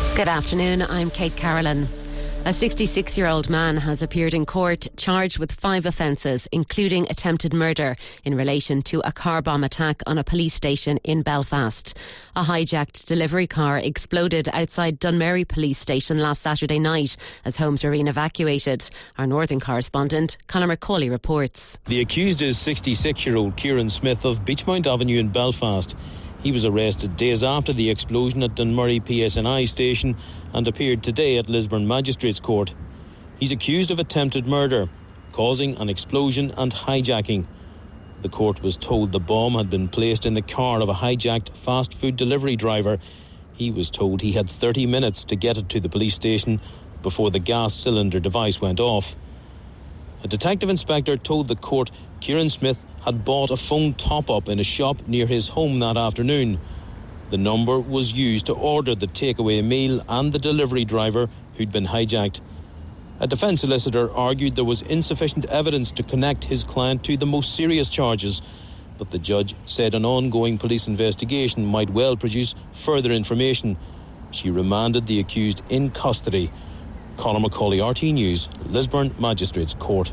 Good afternoon, I'm Kate Carolyn. A 66-year-old man has appeared in court charged with 5 offences, including attempted murder, in relation to a car bomb attack on a police station in Belfast. A hijacked delivery car exploded outside Dunmary Police Station last Saturday night as homes were being evacuated. Our northern correspondent, Conor McCauley, reports. The accused is 66-year-old Kieran Smith of Beachmount Avenue in Belfast. He was arrested days after the explosion at Dunmurry PSNI station and appeared today at Lisburn Magistrates Court. He's accused of attempted murder, causing an explosion and hijacking. The court was told the bomb had been placed in the car of a hijacked fast food delivery driver. He was told he had 30 minutes to get it to the police station before the gas cylinder device went off. A detective inspector told the court Kieran Smith had bought a phone top-up in a shop near his home that afternoon. The number was used to order the takeaway meal and the delivery driver who'd been hijacked. A defence solicitor argued there was insufficient evidence to connect his client to the most serious charges, but the judge said an ongoing police investigation might well produce further information. She remanded the accused in custody. Conor McCauley, RT News, Lisburn Magistrates Court.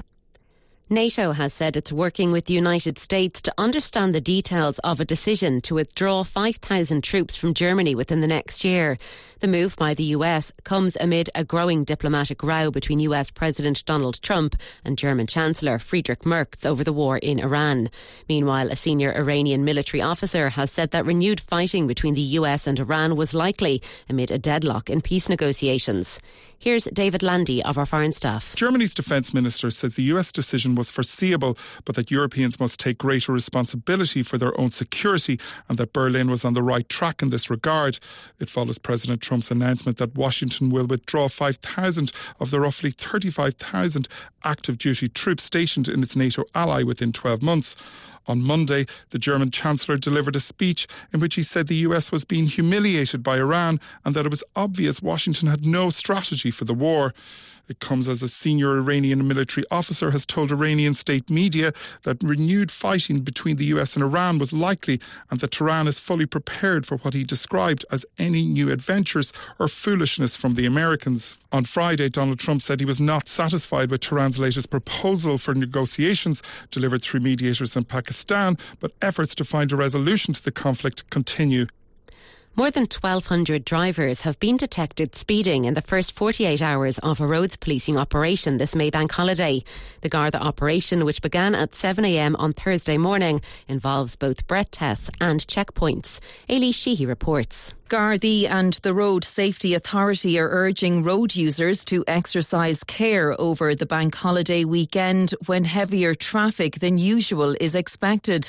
NATO has said it's working with the United States to understand the details of a decision to withdraw 5,000 troops from Germany within the next year. The move by the US comes amid a growing diplomatic row between US President Donald Trump and German Chancellor Friedrich Merz over the war in Iran. Meanwhile, a senior Iranian military officer has said that renewed fighting between the US and Iran was likely amid a deadlock in peace negotiations. Here's David Landy of our Foreign Staff. Germany's defence minister says the US decision was foreseeable, but that Europeans must take greater responsibility for their own security and that Berlin was on the right track in this regard. It follows President Trump's announcement that Washington will withdraw 5,000 of the roughly 35,000 active duty troops stationed in its NATO ally within 12 months. On Monday, the German Chancellor delivered a speech in which he said the US was being humiliated by Iran and that it was obvious Washington had no strategy for the war. It comes as a senior Iranian military officer has told Iranian state media that renewed fighting between the US and Iran was likely and that Tehran is fully prepared for what he described as any new adventures or foolishness from the Americans. On Friday, Donald Trump said he was not satisfied with Tehran's latest proposal for negotiations delivered through mediators in Pakistan, but efforts to find a resolution to the conflict continue. More than 1,200 drivers have been detected speeding in the first 48 hours of a roads policing operation this Maybank holiday. The Garda operation, which began at 7 a.m. on Thursday morning, involves both breath tests and checkpoints. Ailey Sheehy reports. Gardaí and the Road Safety Authority are urging road users to exercise care over the bank holiday weekend when heavier traffic than usual is expected.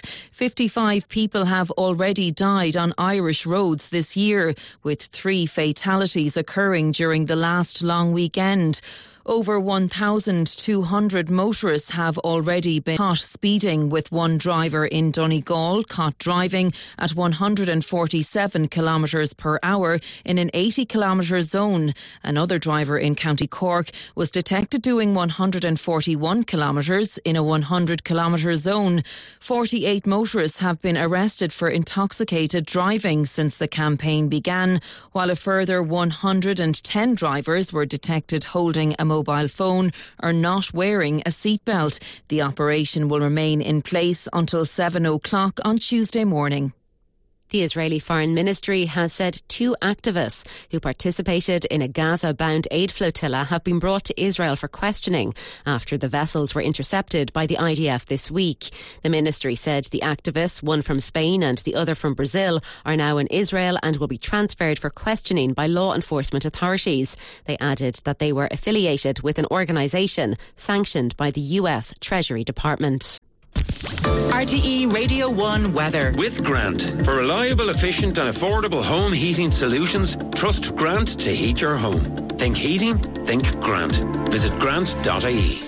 55 people have already died on Irish roads this year, with 3 fatalities occurring during the last long weekend. Over 1,200 motorists have already been caught speeding, with one driver in Donegal caught driving at 147 kilometres per hour in an 80 kilometre zone. Another driver in County Cork was detected doing 141 kilometres in a 100 kilometre zone. 48 motorists have been arrested for intoxicated driving since the campaign began, while a further 110 drivers were detected holding a mobile phone or not wearing a seatbelt. The operation will remain in place until 7 o'clock on Tuesday morning. The Israeli Foreign Ministry has said 2 activists who participated in a Gaza-bound aid flotilla have been brought to Israel for questioning after the vessels were intercepted by the IDF this week. The ministry said the activists, one from Spain and the other from Brazil, are now in Israel and will be transferred for questioning by law enforcement authorities. They added that they were affiliated with an organisation sanctioned by the US Treasury Department. RTE Radio 1 weather. With Grant. For reliable, efficient and affordable home heating solutions, trust Grant to heat your home. Think heating, think Grant. Visit grant.ie.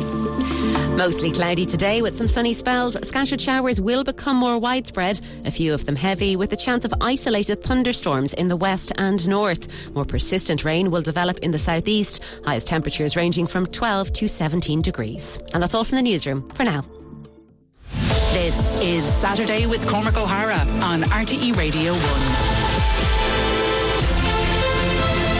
Mostly cloudy today with some sunny spells. Scattered showers will become more widespread, a few of them heavy, with a chance of isolated thunderstorms in the west and north. More persistent rain will develop in the southeast, highest temperatures ranging from 12 to 17 degrees. And that's all from the newsroom for now. This is Saturday with Cormac O'Hara on RTE Radio 1.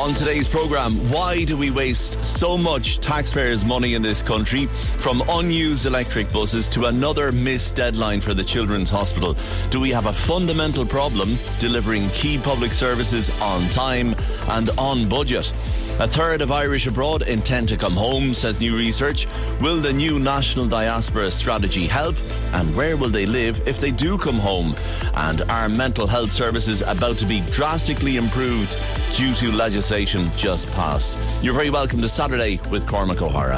On today's programme, why do we waste so much taxpayers' money in this country? From unused electric buses to another missed deadline for the Children's Hospital. Do we have a fundamental problem delivering key public services on time and on budget? A third of Irish abroad intend to come home, says new research. Will the new national diaspora strategy help? And where will they live if they do come home? And are mental health services about to be drastically improved due to legislation just passed? You're very welcome to Saturday with Cormac O'Hara.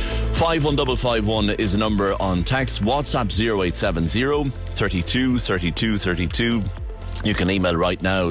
51551 is the number on text. WhatsApp 0870 32 32 32. You can email right now,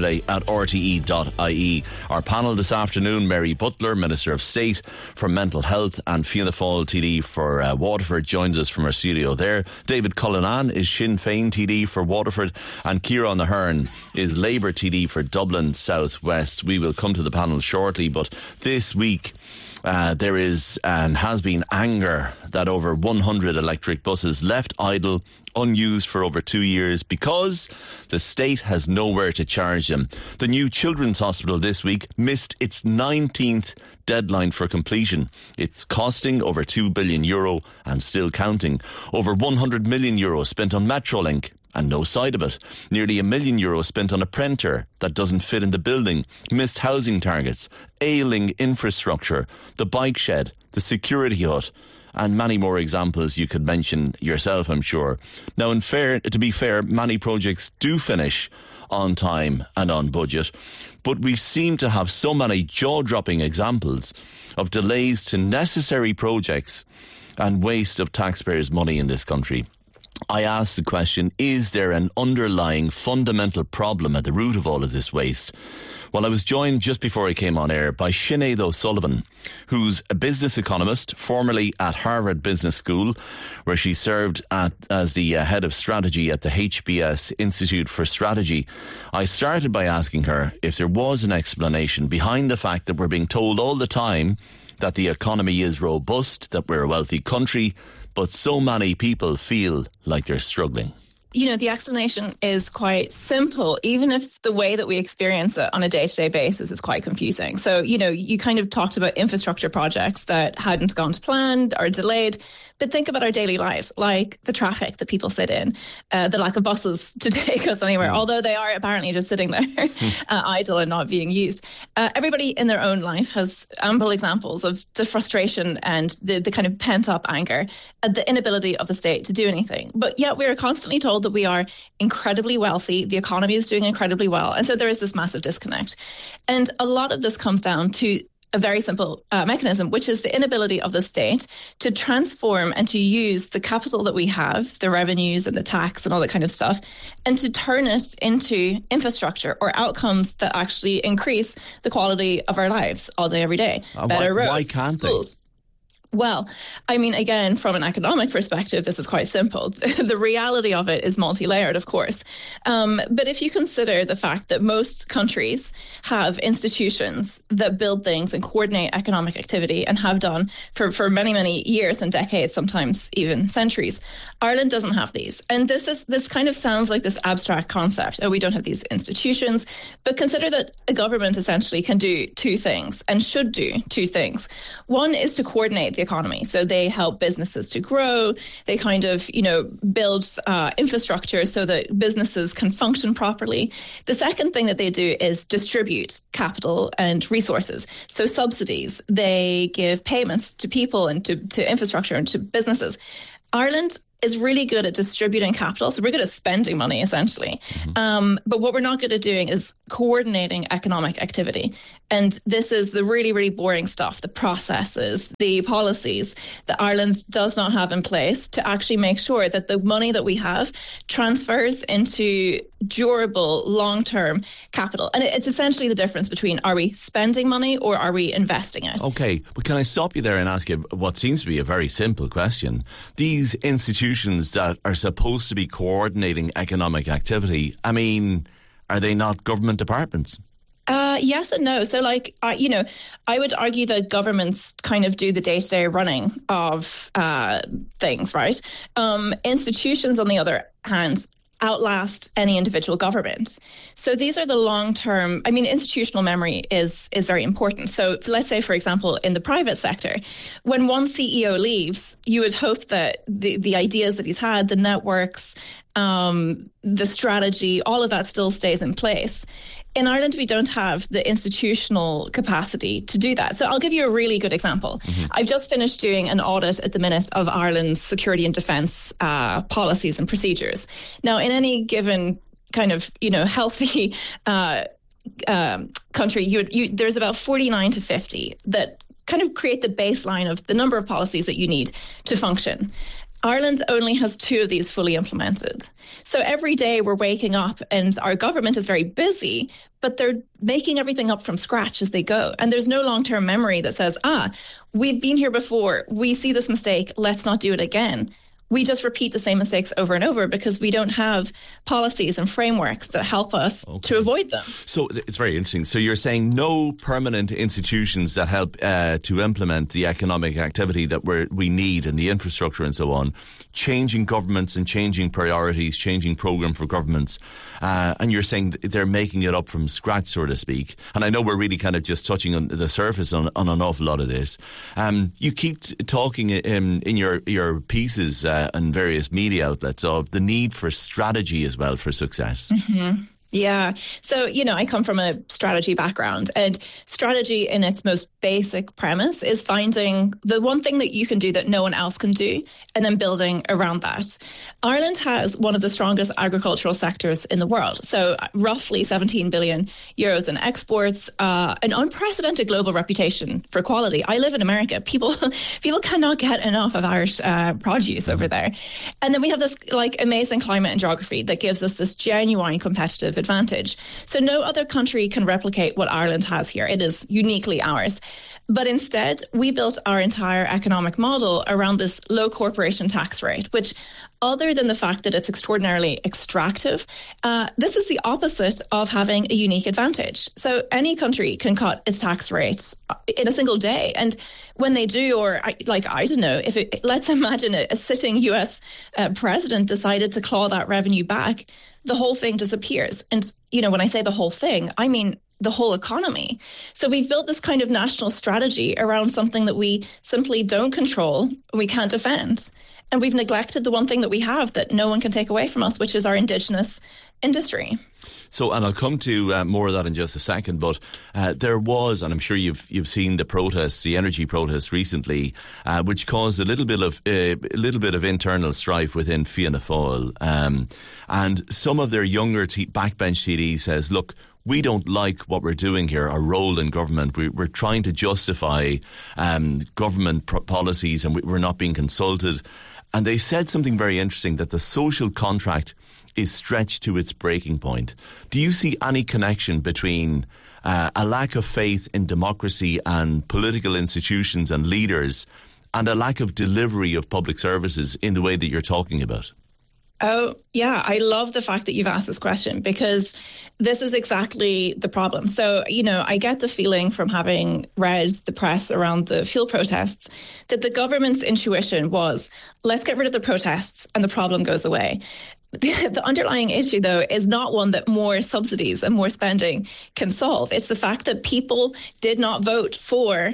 saturday@rte.ie. Our panel this afternoon, Mary Butler, Minister of State for Mental Health, and Fianna Fáil TD for Waterford, joins us from our studio there. David Cullinan is Sinn Féin TD for Waterford, and Ciarán Ahern is Labour TD for Dublin South West. We will come to the panel shortly, but this week there is and has been anger that over 100 electric buses left idle, unused for over 2 years because the state has nowhere to charge them. The new Children's Hospital this week missed its 19th deadline for completion. It's costing over €2 billion and still counting. Over €100 million spent on Metrolink and no side of it. Nearly €1 million spent on a printer that doesn't fit in the building. Missed housing targets, ailing infrastructure, the bike shed, the security hut, and many more examples you could mention yourself, I'm sure. Now, to be fair, many projects do finish on time and on budget, but we seem to have so many jaw-dropping examples of delays to necessary projects and waste of taxpayers' money in this country. I ask the question, is there an underlying fundamental problem at the root of all of this waste? Well, I was joined just before I came on air by Sinead O'Sullivan, who's a business economist, formerly at Harvard Business School, where she served as the head of strategy at the HBS Institute for Strategy. I started by asking her if there was an explanation behind the fact that we're being told all the time that the economy is robust, that we're a wealthy country, but so many people feel like they're struggling. You know, the explanation is quite simple, even if the way that we experience it on a day-to-day basis is quite confusing. So, you know, you kind of talked about infrastructure projects that hadn't gone to plan or delayed, but think about our daily lives, like the traffic that people sit in, the lack of buses to take us anywhere, although they are apparently just sitting there idle and not being used. Everybody in their own life has ample examples of the frustration and the kind of pent-up anger at the inability of the state to do anything. But yet we are constantly told that we are incredibly wealthy, the economy is doing incredibly well, and so there is this massive disconnect. And a lot of this comes down to a very simple mechanism, which is the inability of the state to transform and to use the capital that we have, the revenues and the tax and all that kind of stuff, and to turn it into infrastructure or outcomes that actually increase the quality of our lives all day, every day. Better roads, why can't schools. Well, I mean, again, from an economic perspective, this is quite simple. The reality of it is multi-layered, of course. But if you consider the fact that most countries have institutions that build things and coordinate economic activity and have done for many, many years and decades, sometimes even centuries, Ireland doesn't have these. And this kind of sounds like this abstract concept. Oh, we don't have these institutions. But consider that a government essentially can do two things and should do two things. One is to coordinate the economy. So they help businesses to grow. They kind of, build infrastructure so that businesses can function properly. The second thing that they do is distribute capital and resources. So subsidies, they give payments to people and to infrastructure and to businesses. Ireland is really good at distributing capital. So we're good at spending money, essentially. Mm-hmm. But what we're not good at doing is coordinating economic activity. And this is the really, really boring stuff, the processes, the policies that Ireland does not have in place to actually make sure that the money that we have transfers into durable, long-term capital. And it's essentially the difference between, are we spending money or are we investing it? Okay, but can I stop you there and ask you what seems to be a very simple question? These institutions that are supposed to be coordinating economic activity, I mean, are they not government departments? Yes and no. So I would argue that governments kind of do the day-to-day running of things, right? Institutions, on the other hand, outlast any individual government. So these are the long-term, I mean, institutional memory is very important. So let's say, for example, in the private sector, when one CEO leaves, you would hope that the ideas that he's had, the networks, the strategy, all of that still stays in place. In Ireland, we don't have the institutional capacity to do that. So I'll give you a really good example. I've just finished doing an audit at the minute of Ireland's security and defence policies and procedures. Now, in any given kind of, healthy country, there's about 49 to 50 that kind of create the baseline of the number of policies that you need to function. Ireland only has 2 of these fully implemented. So every day we're waking up and our government is very busy, but they're making everything up from scratch as they go. And there's no long-term memory that says, we've been here before, we see this mistake, let's not do it again. We just repeat the same mistakes over and over because we don't have policies and frameworks that help us to avoid them. So it's very interesting. So you're saying no permanent institutions that help to implement the economic activity that we need and the infrastructure and so on, changing governments and changing priorities, changing program for governments. And you're saying they're making it up from scratch, so to speak. And I know we're really kind of just touching on the surface on an awful lot of this. You keep talking in your pieces and various media outlets of the need for strategy as well for success. Mm-hmm. Yeah. So, I come from a strategy background, and strategy in its most basic premise is finding the one thing that you can do that no one else can do and then building around that. Ireland has one of the strongest agricultural sectors in the world. So roughly 17 billion euros in exports, an unprecedented global reputation for quality. I live in America. People cannot get enough of Irish produce over there. And then we have this amazing climate and geography that gives us this genuine competitive advantage. So no other country can replicate what Ireland has here. It is uniquely ours. But instead, we built our entire economic model around this low corporation tax rate, which, other than the fact that it's extraordinarily extractive, this is the opposite of having a unique advantage. So any country can cut its tax rate in a single day. And when they do, or I don't know, let's imagine a sitting US president decided to claw that revenue back, the whole thing disappears. And, when I say the whole thing, I mean the whole economy. So we've built this kind of national strategy around something that we simply don't control, we can't defend. And we've neglected the one thing that we have that no one can take away from us, which is our indigenous industry. So, and I'll come to more of that in just a second, but there was, and I'm sure you've seen the protests, the energy protests recently, which caused a little bit of internal strife within Fianna Fáil, and some of their younger backbench TDs says, look, we don't like what we're doing here, our role in government. We're trying to justify government policies, and we're not being consulted. And they said something very interesting, that the social contract is stretched to its breaking point. Do you see any connection between a lack of faith in democracy and political institutions and leaders and a lack of delivery of public services in the way that you're talking about? Oh, yeah. I love the fact that you've asked this question, because this is exactly the problem. So, I get the feeling from having read the press around the fuel protests that the government's intuition was, let's get rid of the protests and the problem goes away. The underlying issue, though, is not one that more subsidies and more spending can solve. It's the fact that people did not vote for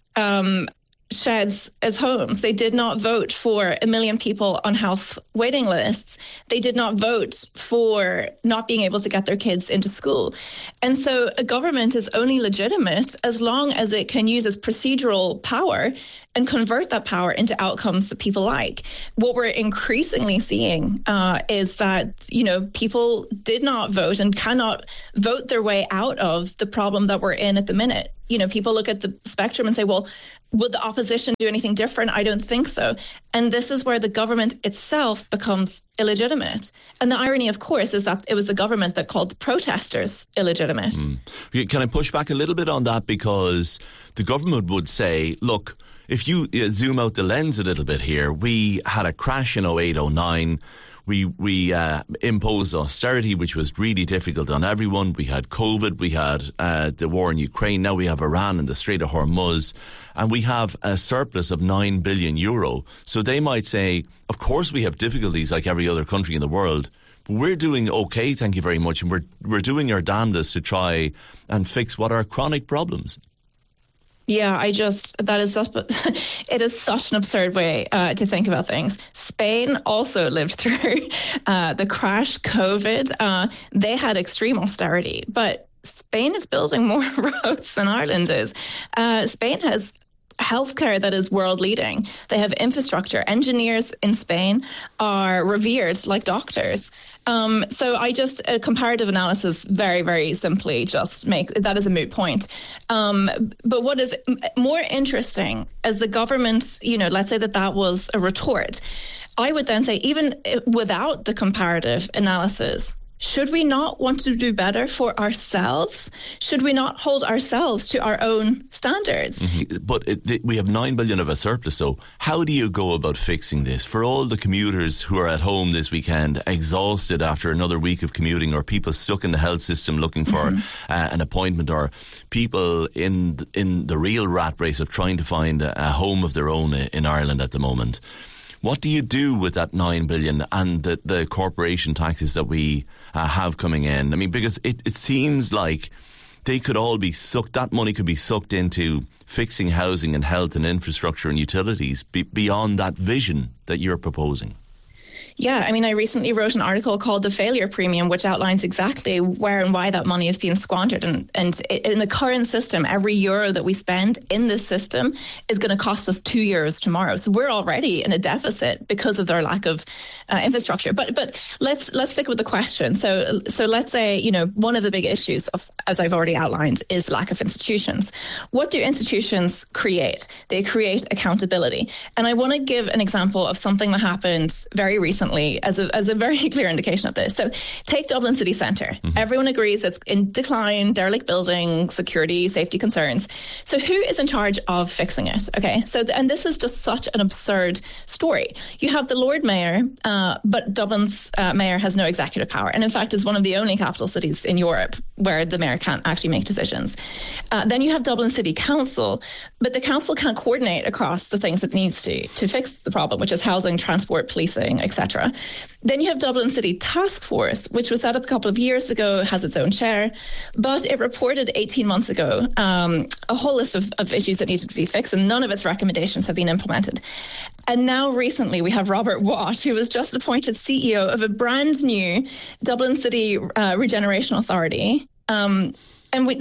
sheds as homes. They did not vote for 1 million people on health waiting lists. They did not vote for not being able to get their kids into school. And so a government is only legitimate as long as it can use its procedural power and convert that power into outcomes that people like. What we're increasingly seeing is that, people did not vote and cannot vote their way out of the problem that we're in at the minute. People look at the spectrum and say, well, would the opposition do anything different? I don't think so. And this is where the government itself becomes illegitimate. And the irony, of course, is that it was the government that called the protesters illegitimate. Can I push back a little bit on that? Because the government would say, look, if you zoom out the lens a little bit here, we had a crash in 08-09. We imposed austerity, which was really difficult on everyone. We had COVID, we had the war in Ukraine, now we have Iran and the Strait of Hormuz, and we have a surplus of €9 billion. So they might say, of course we have difficulties like every other country in the world, we're doing okay, thank you very much, and we're doing our damnedest to try and fix what are chronic problems. Yeah, it is such an absurd way to think about things. Spain also lived through the crash, COVID. They had extreme austerity, but Spain is building more roads than Ireland is. Spain has healthcare that is world leading. They have infrastructure. Engineers in Spain are revered like doctors. So a comparative analysis very, very simply just that is a moot point. But what is more interesting as the government, let's say that was a retort. I would then say, even without the comparative analysis, should we not want to do better for ourselves? Should we not hold ourselves to our own standards? Mm-hmm. But we have 9 billion of a surplus, so how do you go about fixing this? For all the commuters who are at home this weekend, exhausted after another week of commuting, or people stuck in the health system looking for an appointment, or people in the real rat race of trying to find a home of their own in Ireland at the moment. What do you do with that 9 billion and the corporation taxes that we have coming in? I mean, because it seems like they could all be sucked, that money could be sucked into fixing housing and health and infrastructure and utilities beyond that vision that you're proposing. Yeah, I mean, I recently wrote an article called The Failure Premium, which outlines exactly where and why that money is being squandered. And in the current system, every euro that we spend in this system is going to cost us 2 euros tomorrow. So we're already in a deficit because of their lack of infrastructure. But let's stick with the question. So let's say, one of the big issues of, as I've already outlined, is lack of institutions. What do institutions create? They create accountability. And I want to give an example of something that happened very recently as a very clear indication of this. So take Dublin City Centre. Mm-hmm. Everyone agrees it's in decline, derelict building, security, safety concerns. So who is in charge of fixing it? Okay, and this is just such an absurd story. You have the Lord Mayor, but Dublin's mayor has no executive power, and in fact is one of the only capital cities in Europe where the mayor can't actually make decisions. Then you have Dublin City Council, but the council can't coordinate across the things it needs to fix the problem, which is housing, transport, policing, etc. Then you have Dublin City Task Force, which was set up a couple of years ago, has its own chair, but it reported 18 months ago a whole list of issues that needed to be fixed, and none of its recommendations have been implemented. And now recently we have Robert Watt, who was just appointed CEO of a brand new Dublin City Regeneration Authority. And we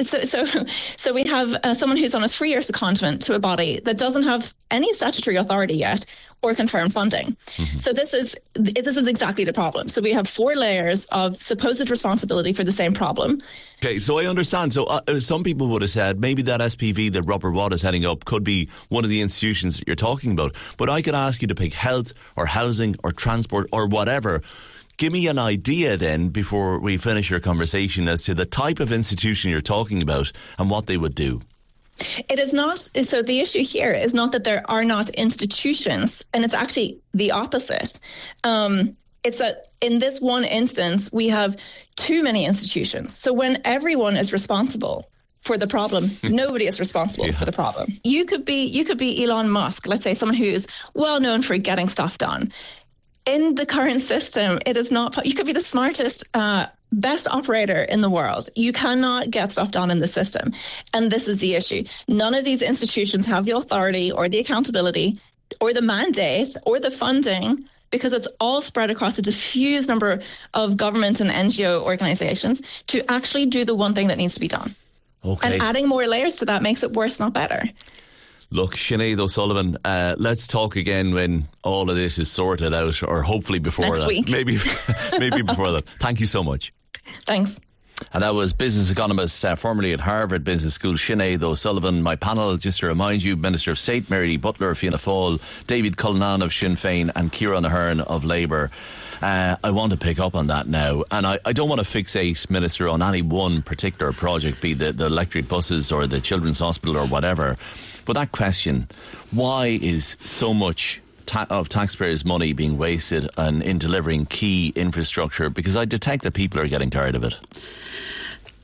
have someone who's on a 3-year secondment to a body that doesn't have any statutory authority yet or confirmed funding. Mm-hmm. So this is exactly the problem. So we have 4 layers of supposed responsibility for the same problem. Okay, so I understand. So some people would have said maybe that SPV that Robert Watt is heading up could be one of the institutions that you're talking about. But I could ask you to pick health or housing or transport or whatever. Give me an idea then, before we finish your conversation, as to the type of institution you're talking about and what they would do. It is not. So the issue here is not that there are not institutions, and it's actually the opposite. It's that in this one instance, we have too many institutions. So when everyone is responsible for the problem, nobody is responsible for the problem. You could be Elon Musk, let's say, someone who is well known for getting stuff done. In the current system, it is not. You could be the smartest, best operator in the world. You cannot get stuff done in the system. And this is the issue. None of these institutions have the authority or the accountability or the mandate or the funding, because it's all spread across a diffuse number of government and NGO organizations to actually do the one thing that needs to be done. Okay. And adding more layers to that makes it worse, not better. Look, Sinead O'Sullivan, let's talk again when all of this is sorted out, or hopefully before next that. Week. Maybe before that. Thank you so much. Thanks. And that was business economist, formerly at Harvard Business School, Sinead O'Sullivan. My panel, just to remind you, Minister of State Mary Butler, Fianna Fáil, David Cullinane of Sinn Féin and Ciarán Ahern of Labour. I want to pick up on that now, and I don't want to fixate, Minister, on any one particular project, be the electric buses or the Children's Hospital or whatever. But that question, why is so much of taxpayers' money being wasted in delivering key infrastructure? Because I detect that people are getting tired of it.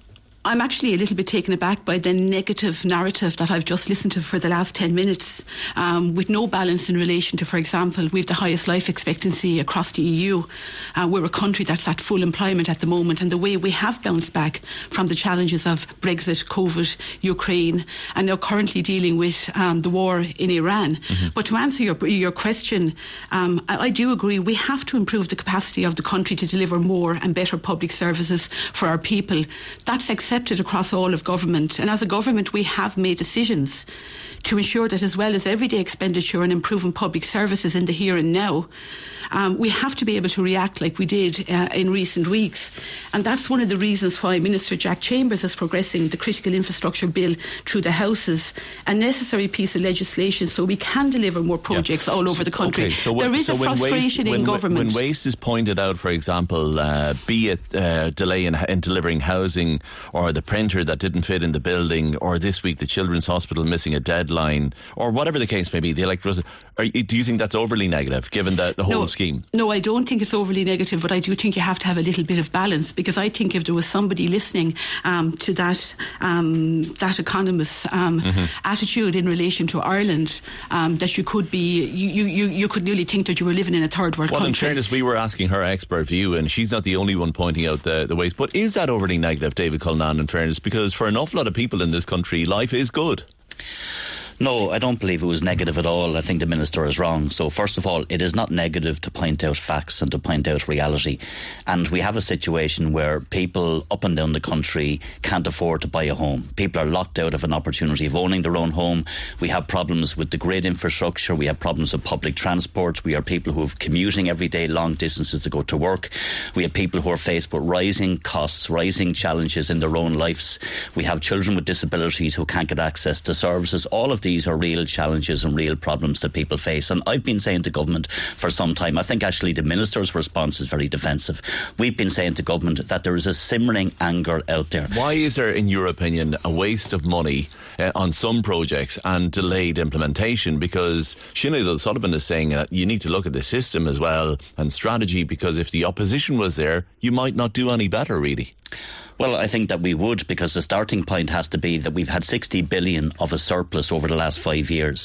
I'm actually a little bit taken aback by the negative narrative that I've just listened to for the last 10 minutes, with no balance in relation to, for example, we have the highest life expectancy across the EU. We're a country that's at full employment at the moment, and the way we have bounced back from the challenges of Brexit, COVID, Ukraine, and now currently dealing with the war in Iran. Mm-hmm. But to answer your question, I do agree we have to improve the capacity of the country to deliver more and better public services for our people. That's accepted across all of government, and as a government we have made decisions to ensure that, as well as everyday expenditure and improving public services in the here and now, we have to be able to react like we did in recent weeks. And that's one of the reasons why Minister Jack Chambers is progressing the Critical Infrastructure Bill through the Houses, a necessary piece of legislation so we can deliver more projects all over the country. Okay, there is a frustration in government. When waste is pointed out, for example, be it delay in delivering housing, or the printer that didn't fit in the building, or this week the Children's Hospital missing a deadline, or whatever the case may be, the electricity, do you think that's overly negative given the whole scheme? No, I don't think it's overly negative, but I do think you have to have a little bit of balance, because I think if there was somebody listening to that economist's attitude in relation to Ireland, that you could be, you could nearly think that you were living in a third world country. Well, in fairness, we were asking her expert view, and she's not the only one pointing out the waste. But is that overly negative, David Cullinane, in fairness? Because for an awful lot of people in this country, life is good. No, I don't believe it was negative at all. I think the Minister is wrong. So first of all, it is not negative to point out facts and to point out reality. And we have a situation where people up and down the country can't afford to buy a home. People are locked out of an opportunity of owning their own home. We have problems with the grid infrastructure. We have problems with public transport. We have people who are commuting every day long distances to go to work. We have people who are faced with rising costs, rising challenges in their own lives. We have children with disabilities who can't get access to services. All of these are real challenges and real problems that people face. And I've been saying to government for some time, I think actually the Minister's response is very defensive. We've been saying to government that there is a simmering anger out there. Why is there, in your opinion, a waste of money on some projects and delayed implementation? Because Sinead O'Sullivan is saying that you need to look at the system as well and strategy, because if the opposition was there, you might not do any better, really. Well, I think that we would, because the starting point has to be that we've had 60 billion of a surplus over the last 5 years,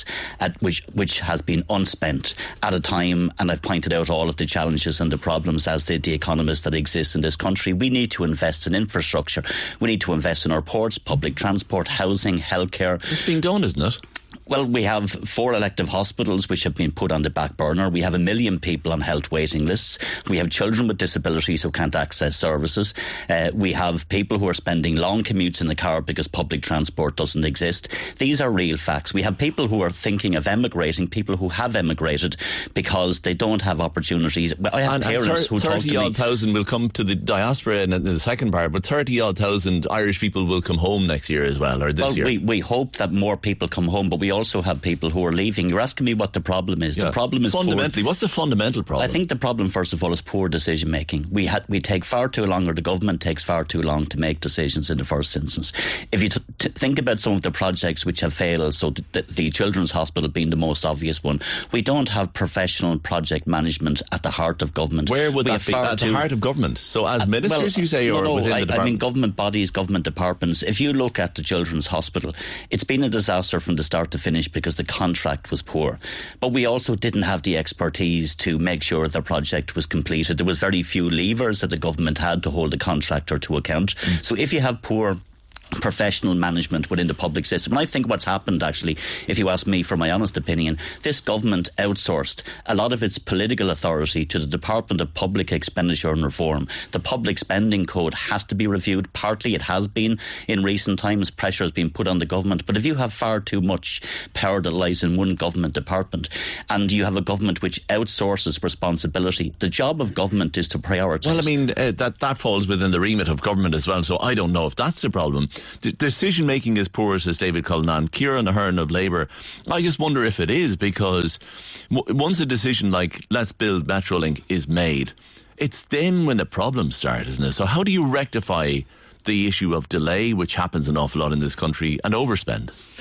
which has been unspent at a time, and I've pointed out all of the challenges and the problems as the economists that exist in this country. We need to invest in infrastructure. We need to invest in our ports, public transport, housing, healthcare. It's being done, isn't it? Well, we have 4 elective hospitals which have been put on the back burner. We have 1 million people on health waiting lists. We have children with disabilities who can't access services. We have people who are spending long commutes in the car because public transport doesn't exist. These are real facts. We have people who are thinking of emigrating, people who have emigrated because they don't have opportunities. I have parents who talk to me. 30-odd thousand will come to the diaspora in the second part, but 30-odd thousand Irish people will come home next year as well, or this year. We hope that more people come home, but we also have people who are leaving. You're asking me what the problem is. The problem is fundamentally. What's the fundamental problem? I think the problem, first of all, is poor decision making. We take far too long, or the government takes far too long to make decisions in the first instance. If you think about some of the projects which have failed, so the Children's Hospital being the most obvious one, we don't have professional project management at the heart of government. Where would that be? At the heart of government? So as ministers, you say, or within the department? I mean government bodies, government departments. If you look at the Children's Hospital, it's been a disaster from the start to finish because the contract was poor. But we also didn't have the expertise to make sure the project was completed. There was very few levers that the government had to hold the contractor to account. So if you have poor professional management within the public system. And I think what's happened, actually, if you ask me for my honest opinion, this government outsourced a lot of its political authority to the Department of Public Expenditure and Reform. The public spending code has to be reviewed. Partly it has been in recent times. Pressure has been put on the government. But if you have far too much power that lies in one government department, and you have a government which outsources responsibility, the job of government is to prioritise. Well, I mean, that falls within the remit of government as well, so I don't know if that's the problem. Decision making is poor, says David Cullinane. Kieran Ahern of Labour, I just wonder if it is, because once a decision like let's build Metrolink is made, it's then when the problems start, isn't it? So how do you rectify the issue of delay, which happens an awful lot in this country, and overspend?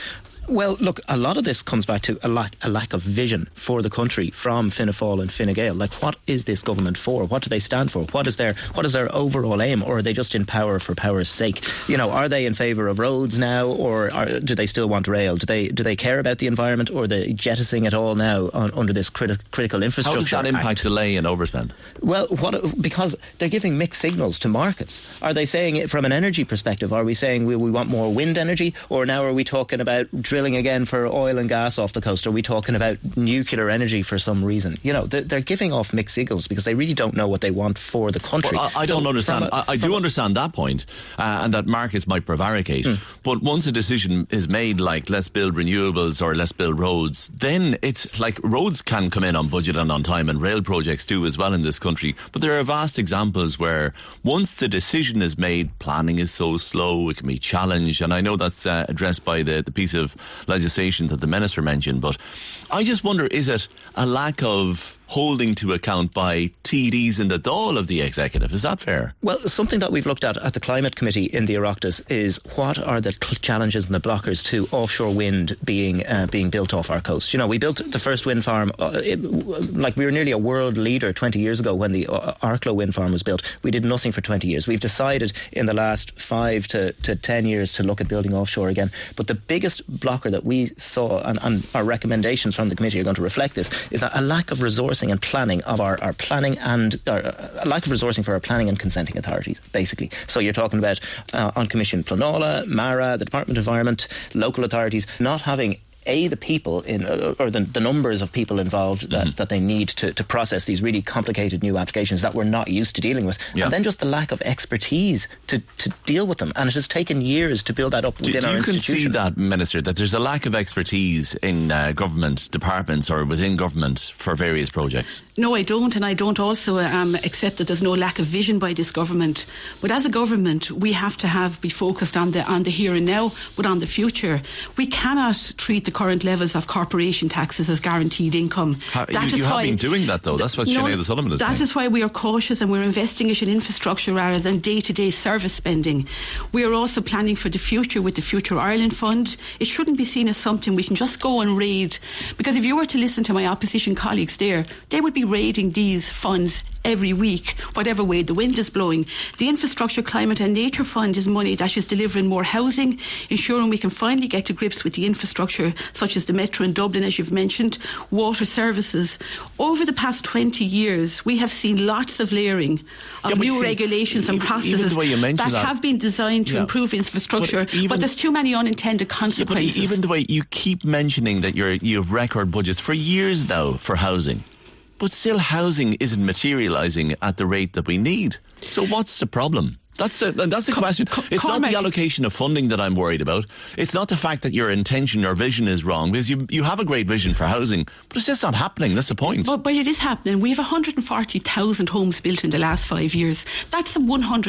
Well, look, a lot of this comes back to a lack of vision for the country from Fianna Fáil and Fine Gael. Like, what is this government for? What do they stand for? What is their overall aim? Or are they just in power for power's sake? You know, are they in favour of roads now, or do they still want rail? Do they care about the environment, or are they jettisoning it all now under this critical infrastructure? How does that impact delay and overspend? Well, because they're giving mixed signals to markets. Are they saying it from an energy perspective? Are we saying we want more wind energy, or now are we talking about drilling again for oil and gas off the coast? Are we talking about nuclear energy for some reason? You know, they're giving off mixed signals because they really don't know what they want for the country. Well, I don't understand. I do understand that point, and that markets might prevaricate. But once a decision is made, like let's build renewables or let's build roads, then it's like roads can come in on budget and on time, and rail projects do as well in this country. But there are vast examples where once the decision is made, planning is so slow, it can be challenged. And I know that's addressed by the piece of legislation that the Minister mentioned, but I just wonder, is it a lack of holding to account by TDs in the Dáil of the executive? Is that fair? Well, something that we've looked at the Climate Committee in the Oireachtas is what are the challenges and the blockers to offshore wind being built off our coast. You know, we built the first wind farm, like we were nearly a world leader 20 years ago when the Arklow wind farm was built. We did nothing for 20 years. We've decided in the last 5 to 10 years to look at building offshore again. But the biggest blocker that we saw, and our recommendations from the committee are going to reflect this, is that a lack of resourcing and planning of our planning, and a lack of resourcing for our planning and consenting authorities, basically. So you're talking about uncommissioned Pleanála, Mara, the Department of Environment, local authorities not having the people or the numbers of people involved that they need to process these really complicated new applications that we're not used to dealing with. And then just the lack of expertise to deal with them. And it has taken years to build that up within our institutions. Do you concede that, Minister, that there's a lack of expertise in government departments or within government for various projects? No, I don't, and I don't also accept that there's no lack of vision by this government. But as a government, we have to be focused on the here and now, but on the future. We cannot treat the current levels of corporation taxes as guaranteed income. You have been doing that, though. That's what Sinead O'Sullivan is saying. That is why we are cautious, and we're investing it in infrastructure rather than day-to-day service spending. We are also planning for the future with the Future Ireland Fund. It shouldn't be seen as something we can just go and raid, because if you were to listen to my opposition colleagues there, they would be raiding these funds every week, whatever way the wind is blowing. The Infrastructure, Climate and Nature Fund is money that is delivering more housing, ensuring we can finally get to grips with the infrastructure, such as the Metro in Dublin, as you've mentioned, water services. Over the past 20 years, we have seen lots of layering of new regulations and processes that have been designed to improve infrastructure, but there's too many unintended consequences. Even the way you keep mentioning that you have record budgets for years now for housing, but still housing isn't materialising at the rate that we need. So what's the problem? That's the question. It's not the allocation of funding that I'm worried about. It's not the fact that your intention or vision is wrong, because you have a great vision for housing, but it's just not happening. That's the point. But it is happening. We have 140,000 homes built in the last 5 years. That's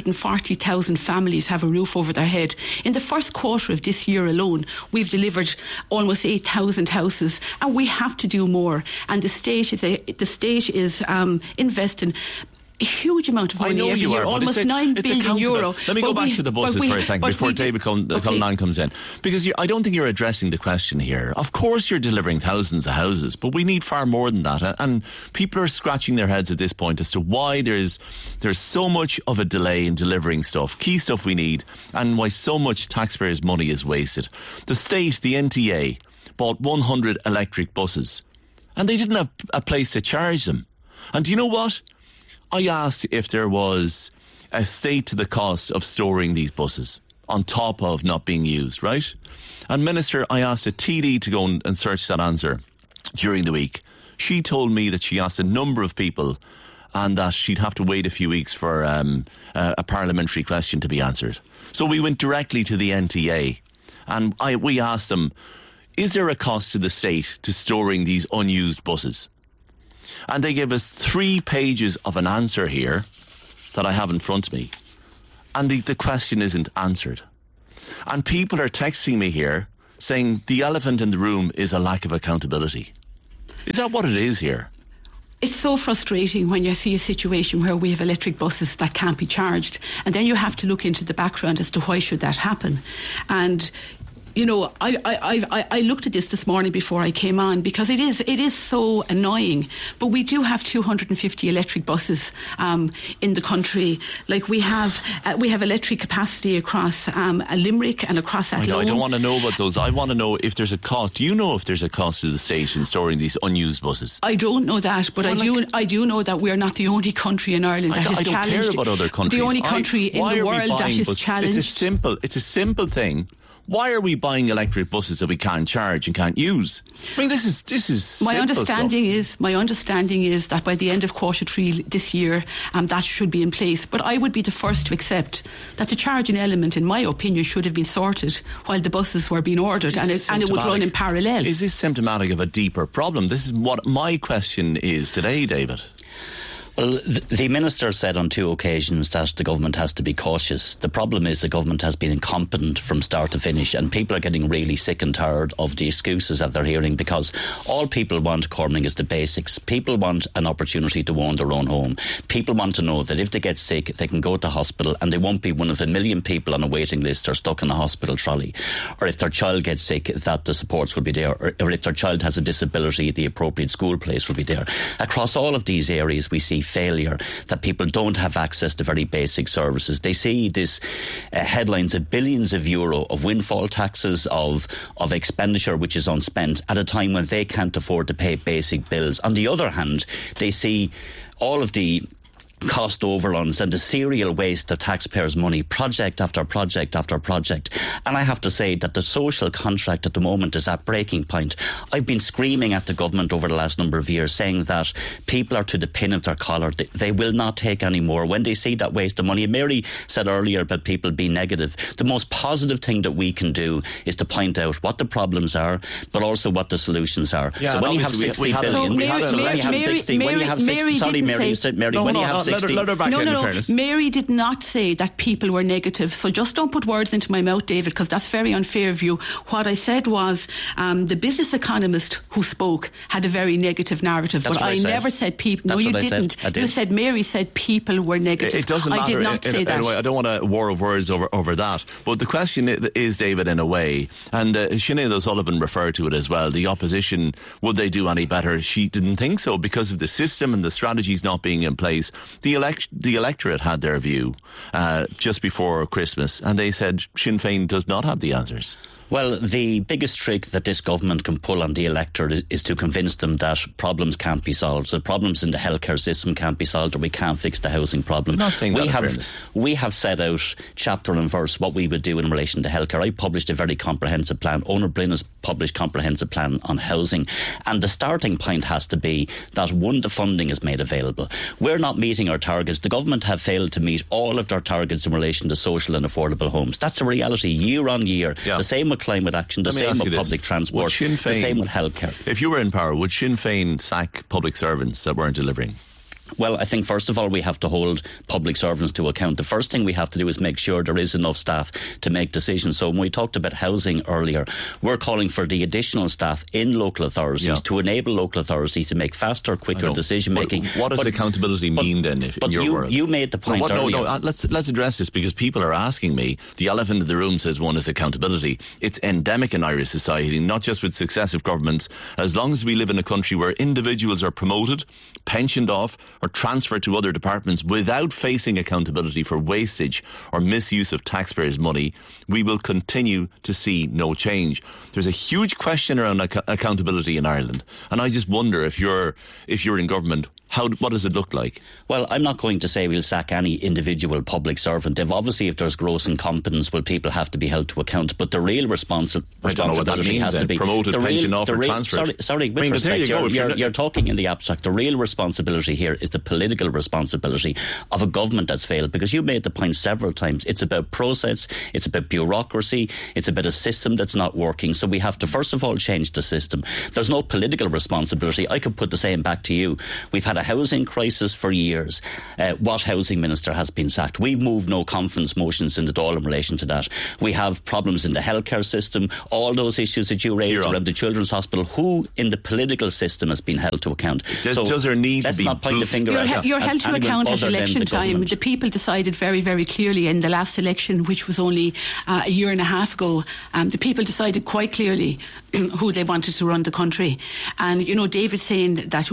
140,000 families have a roof over their head. In the first quarter of this year alone, we've delivered almost 8,000 houses, and we have to do more. And the state is investing a huge amount of money every year, almost €9 billion. Let me go back to the buses for a second before David Cullinane comes in, because I don't think you're addressing the question here. Of course you're delivering thousands of houses, but we need far more than that, and people are scratching their heads at this point as to why there's so much of a delay in delivering key stuff we need, and why so much taxpayers' money is wasted. The state, the NTA, bought 100 electric buses, and they didn't have a place to charge them. And do you know what? I asked if there was a state to the cost of storing these buses on top of not being used, right? And Minister, I asked a TD to go and search that answer during the week. She told me that she asked a number of people and that she'd have to wait a few weeks for a parliamentary question to be answered. So we went directly to the NTA and we asked them, is there a cost to the state to storing these unused buses? And they gave us 3 pages of an answer here that I have in front of me. And the question isn't answered. And people are texting me here saying the elephant in the room is a lack of accountability. Is that what it is here? It's so frustrating when you see a situation where we have electric buses that can't be charged. And then you have to look into the background as to why should that happen. And I looked at this morning before I came on, because it is so annoying. But we do have 250 electric buses in the country. Like we have electric capacity across Limerick and across Athlone. I don't want to know about those. I want to know if there's a cost. Do you know if there's a cost to the state in storing these unused buses? I don't know that, but I do know that we're not the only country in Ireland that is challenged. I don't care about other countries. The only country in the world that is challenged. It's a simple thing. Why are we buying electric buses that we can't charge and can't use? I mean, this is my understanding is that by the end of Q3 this year, that should be in place. But I would be the first to accept that the charging element, in my opinion, should have been sorted while the buses were being ordered, and it would run in parallel. Is this symptomatic of a deeper problem? This is what my question is today, David. Well, the Minister said on 2 occasions that the government has to be cautious. The problem is the government has been incompetent from start to finish, and people are getting really sick and tired of the excuses that they're hearing, because all people want, Cormac, is the basics. People want an opportunity to own their own home. People want to know that if they get sick, they can go to hospital and they won't be one of a million people on a waiting list or stuck in a hospital trolley. Or if their child gets sick, that the supports will be there. Or if their child has a disability, the appropriate school place will be there. Across all of these areas, we see failure, that people don't have access to very basic services. They see this headlines of billions of euro of windfall taxes, of expenditure which is unspent at a time when they can't afford to pay basic bills. On the other hand, they see all of the cost overruns and the serial waste of taxpayers' money, project after project after project. And I have to say that the social contract at the moment is at breaking point. I've been screaming at the government over the last number of years, saying that people are to the pin of their collar. They will not take any more when they see that waste of money. Mary said earlier about people being negative. The most positive thing that we can do is to point out what the problems are, but also what the solutions are. Yeah, so when you have 60 billion, Mary did not say that people were negative, so just don't put words into my mouth, David, because that's very unfair of you. What I said was the business economist who spoke had a very negative narrative, but I never said people. No, you didn't. You said Mary said people were negative. It doesn't matter. I did not say that. Anyway, I don't want a war of words over that, but the question is, David, in a way, and Sinead O'Sullivan referred to it as well, the opposition, would they do any better? She didn't think so because of the system and the strategies not being in place. The electorate had their view just before Christmas, and they said Sinn Féin does not have the answers. Well, the biggest trick that this government can pull on the electorate is to convince them that problems can't be solved. So problems in the healthcare system can't be solved, or we can't fix the housing problem. I'm not saying that. We have set out chapter and verse what we would do in relation to healthcare. I published a very comprehensive plan. Owner Blinn has published a comprehensive plan on housing. And the starting point has to be that, one, the funding is made available. We're not meeting our targets. The government have failed to meet all of their targets in relation to social and affordable homes. That's a reality year on year. Yeah. The same with climate action, the same with public transport, the same with healthcare. If you were in power, would Sinn Féin sack public servants that weren't delivering? Well, I think first of all we have to hold public servants to account. The first thing we have to do is make sure there is enough staff to make decisions. So when we talked about housing earlier, we're calling for the additional staff in local authorities to enable local authorities to make faster, quicker decision making. What does accountability mean then, in your world? You made the point earlier. Let's address this, because people are asking me. The elephant in the room says one is accountability. It's endemic in Irish society, not just with successive governments. As long as we live in a country where individuals are promoted, pensioned off, or transferred to other departments without facing accountability for wastage or misuse of taxpayers' money, we will continue to see no change. There's a huge question around accountability in Ireland, and I just wonder, if you're in government, what does it look like? Well, I'm not going to say we'll sack any individual public servant. If there's gross incompetence, will people have to be held to account? But the real responsibility has to be promoted, pension off, or transferred. Sorry, with respect, you're talking in the abstract. The real responsibility here is the political responsibility of a government that's failed, because you made the point several times. It's about process, it's about bureaucracy, it's about a system that's not working. So we have to first of all change the system. There's no political responsibility. I could put the same back to you. We've had had a housing crisis for years. What housing minister has been sacked? We've moved no confidence motions in the Dáil in relation to that. We have problems in the healthcare system. All those issues that you raised around the Children's Hospital. Who in the political system has been held to account? Does there need to be... Let's not point the finger at You're held to account at election time. The people decided very, very clearly in the last election, which was only a year and a half ago. The people decided quite clearly who they wanted to run the country. And, you know, David saying that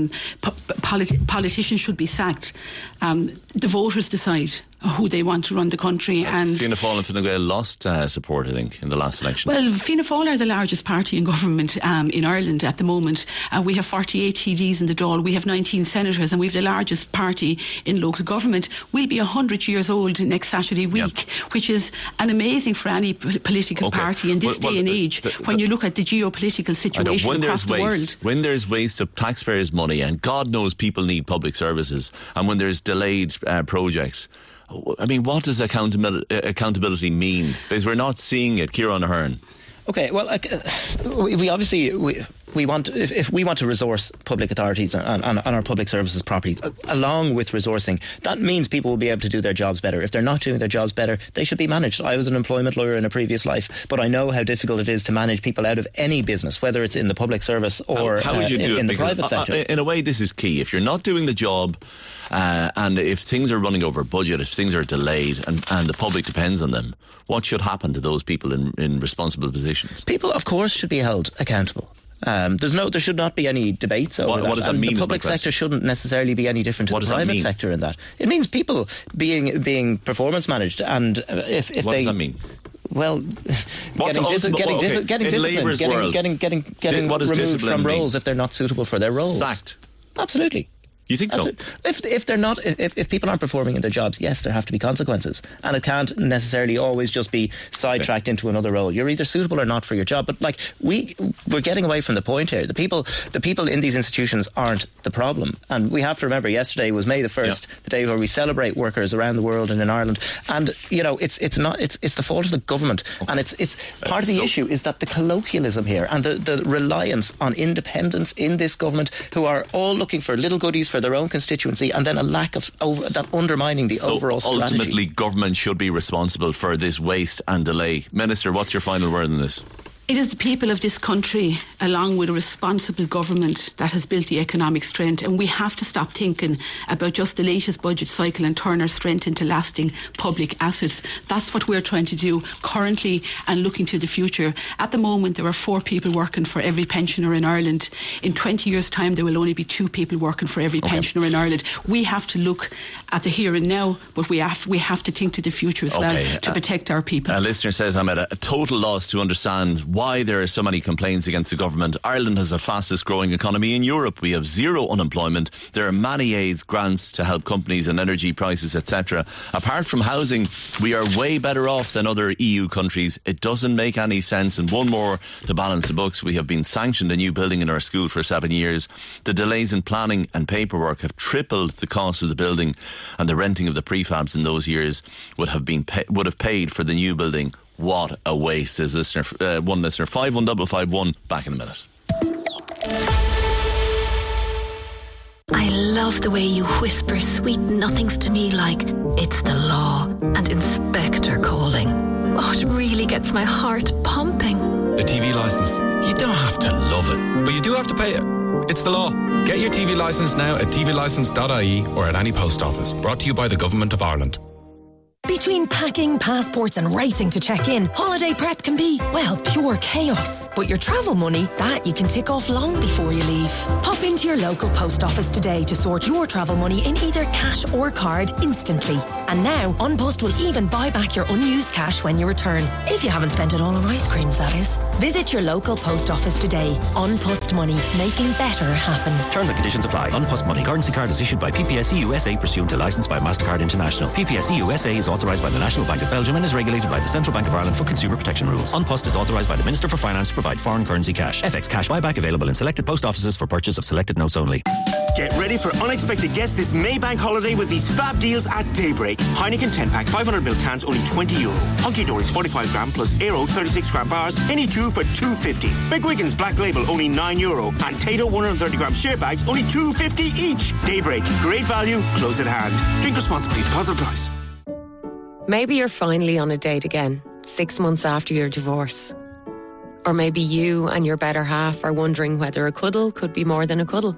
politicians should be sacked. The voters decide who they want to run the country. And Fianna Fáil and Fine Gael lost support, I think, in the last election. Well, Fianna Fáil are the largest party in government in Ireland at the moment. We have 48 TDs in the Dáil. We have 19 senators, and we have the largest party in local government. We'll be 100 years old next Saturday week, which is an amazing for any political party in this day and age when you look at the geopolitical situation across the world. When there's waste of taxpayers' money, and God knows people need public services, and when there's delayed projects, I mean, what does accountability mean? Because we're not seeing it. Ciarán Ahern. Okay, well, we obviously we want, if we want to resource public authorities and our public services properly, along with resourcing, that means people will be able to do their jobs better. If they're not doing their jobs better, they should be managed. I was an employment lawyer in a previous life, but I know how difficult it is to manage people out of any business, whether it's in the public service or how would you do it? in the private sector. In a way, this is key. If you're not doing the job, and if things are running over budget, if things are delayed and the public depends on them, what should happen to those people in responsible positions? People, of course, should be held accountable. There should not be any debates over that. What does that mean? The public sector shouldn't necessarily be any different to the private sector in that. It means people being performance managed, and if what does that mean? Well, getting disciplined, getting removed from roles if they're not suitable for their roles. Sacked. Absolutely. You think so? If they're not, if people aren't performing in their jobs, yes, there have to be consequences, and it can't necessarily always just be sidetracked into another role. You're either suitable or not for your job. But like we're getting away from the point here. The people in these institutions aren't the problem, and we have to remember yesterday was May the 1st, the day where we celebrate workers around the world and in Ireland. And you know, it's the fault of the government, and it's part of the issue is that the colloquialism here and the reliance on independents in this government who are all looking for little goodies for their own constituency, and then a lack of that undermining the overall strategy. Ultimately, government should be responsible for this waste and delay. Minister, what's your final word on this? It is the people of this country, along with a responsible government, that has built the economic strength, and we have to stop thinking about just the latest budget cycle and turn our strength into lasting public assets. That's what we're trying to do currently and looking to the future. At the moment, there are 4 people working for every pensioner in Ireland. In 20 years' time, there will only be 2 people working for every pensioner in Ireland. We have to look at the here and now, but we have to think to the future as well to protect our people. A listener says, I'm at a total loss to understand why there are so many complaints against the government. Ireland has the fastest growing economy in Europe. We have 0 unemployment. There are many aids, grants to help companies and energy prices, etc. Apart from housing, we are way better off than other EU countries. It doesn't make any sense. And one more to balance the books. We have been sanctioned a new building in our school for 7 years. The delays in planning and paperwork have tripled the cost of the building, and the renting of the prefabs in those years would have paid for the new building. What a waste, is one listener. 51551, back in a minute. I love the way you whisper sweet nothings to me like it's the law and inspector calling. Oh, it really gets my heart pumping. The TV licence. You don't have to love it, but you do have to pay it. It's the law. Get your TV licence now at tvlicence.ie or at any post office. Brought to you by the Government of Ireland. Between packing, passports and racing to check in, holiday prep can be, well, pure chaos. But your travel money, that you can tick off long before you leave. Pop into your local post office today to sort your travel money in either cash or card instantly. And now, An Post will even buy back your unused cash when you return. If you haven't spent it all on ice creams, that is. Visit your local post office today. An Post Money, making better happen. Terms and conditions apply. An Post Money currency card is issued by PPSE USA pursuant to licence by MasterCard International. PPSE USA is authorised by the National Bank of Belgium and is regulated by the Central Bank of Ireland for consumer protection rules. An Post is authorised by the Minister for Finance to provide foreign currency cash. FX cash buyback available in selected post offices for purchase of selected notes only. Get ready for unexpected guests this May bank holiday with these fab deals at Daybreak. Heineken 10-pack 500ml cans only €20. Hunky Dory's 45g plus Aero 36g bars, any two for $2.50. McWiggins Black Label only €9. And Tato 130g share bags only $2.50 each. Daybreak, great value, close at hand. Drink responsibly, deposit price. Maybe you're finally on a date again, 6 months after your divorce. Or maybe you and your better half are wondering whether a cuddle could be more than a cuddle.